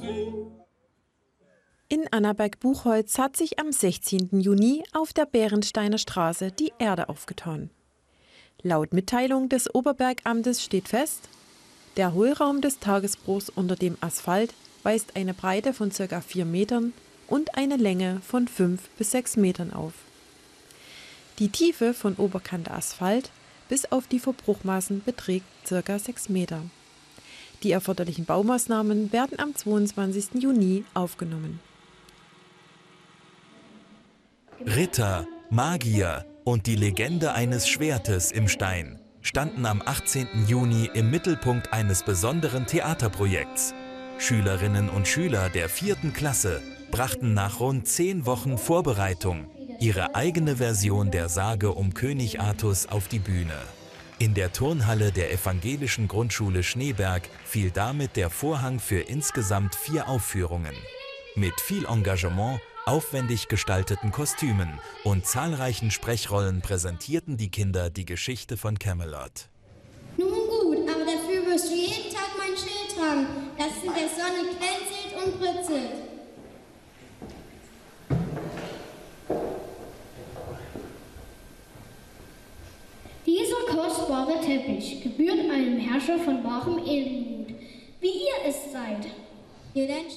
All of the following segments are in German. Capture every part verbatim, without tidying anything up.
In Annaberg-Buchholz hat sich am sechzehnten Juni auf der Bärensteiner Straße die Erde aufgetan. Laut Mitteilung des Oberbergamtes steht fest, der Hohlraum des Tagesbruchs unter dem Asphalt weist eine Breite von ca. vier Metern und eine Länge von fünf bis sechs Metern auf. Die Tiefe von Oberkante Asphalt bis auf die Verbruchmaßen beträgt ca. sechs Meter. Die erforderlichen Baumaßnahmen werden am zweiundzwanzigsten Juni aufgenommen. Ritter, Magier und die Legende eines Schwertes im Stein standen am achtzehnten Juni im Mittelpunkt eines besonderen Theaterprojekts. Schülerinnen und Schüler der vierten Klasse brachten nach rund zehn Wochen Vorbereitung ihre eigene Version der Sage um König Artus auf die Bühne. In der Turnhalle der evangelischen Grundschule Schneeberg fiel damit der Vorhang für insgesamt vier Aufführungen. Mit viel Engagement, aufwendig gestalteten Kostümen und zahlreichen Sprechrollen präsentierten die Kinder die Geschichte von Camelot. Nun gut, aber dafür wirst du jeden Tag mein Schild tragen, das in der Sonne glänzelt und britzelt. Dieser kostbare Teppich gebührt einem Herrscher von wahrem Edelmut, wie ihr es seid. Ihr denn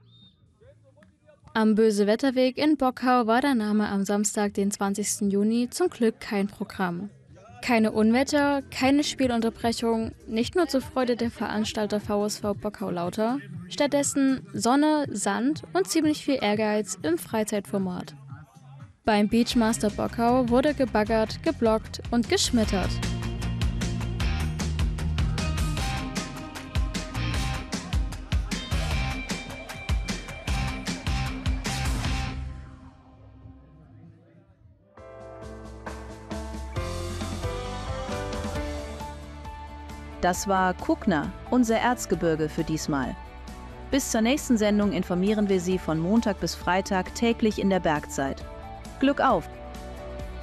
Am Bösewetterweg in Bockau war der Name am Samstag, den zwanzigsten Juni, zum Glück kein Programm. Keine Unwetter, keine Spielunterbrechung, nicht nur zur Freude der Veranstalter V S V Bockau-Lauter, stattdessen Sonne, Sand und ziemlich viel Ehrgeiz im Freizeitformat. Beim Beachmaster Bockau wurde gebaggert, geblockt und geschmettert. Das war Kuckner, unser Erzgebirge für diesmal. Bis zur nächsten Sendung informieren wir Sie von Montag bis Freitag täglich in der Bergzeit. Glück auf!